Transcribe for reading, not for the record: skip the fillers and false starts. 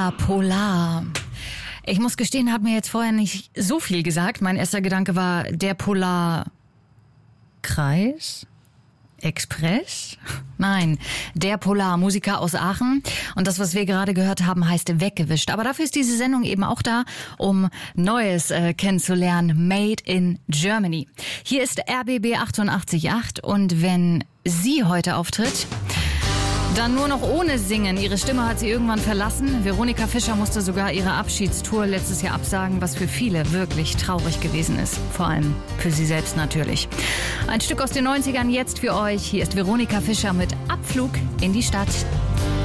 Der Polar. Ich muss gestehen, hat mir jetzt vorher nicht so viel gesagt. Mein erster Gedanke war der Polarkreis? Express? Nein, der Polar, Musiker aus Aachen. Und das, was wir gerade gehört haben, heißt Weggewischt. Aber dafür ist diese Sendung eben auch da, um Neues kennenzulernen. Made in Germany. Hier ist RBB 88.8 und wenn sie heute auftritt, dann nur noch ohne Singen. Ihre Stimme hat sie irgendwann verlassen. Veronika Fischer musste sogar ihre Abschiedstour letztes Jahr absagen, was für viele wirklich traurig gewesen ist. Vor allem für sie selbst natürlich. Ein Stück aus den 90ern jetzt für euch. Hier ist Veronika Fischer mit Abflug in die Stadt.